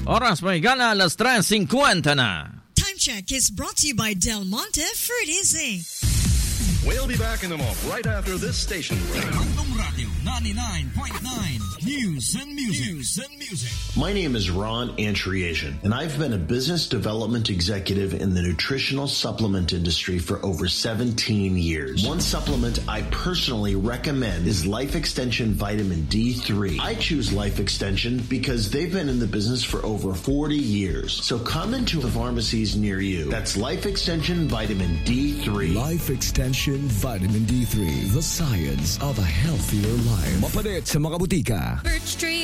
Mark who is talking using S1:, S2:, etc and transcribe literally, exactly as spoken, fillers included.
S1: Oras may gana, alas tres fifty na.
S2: Time check is brought to you by Del Monte Fruit Easy.
S3: We'll be back in a moment right after this station break.
S4: Bandung Radio ninety-nine point nine News and Music. News and Music.
S5: My name is Ron Antriasian, and I've been a business development executive in the nutritional supplement industry for over seventeen years. One supplement I personally recommend is Life Extension Vitamin D three. I choose Life Extension because they've been in the business for over forty years. So come into the pharmacies near you. That's Life Extension Vitamin D three.
S6: Life Extension Vitamin D three, the science of a healthier life. Mapalit sa mga butika.
S7: Birch Tree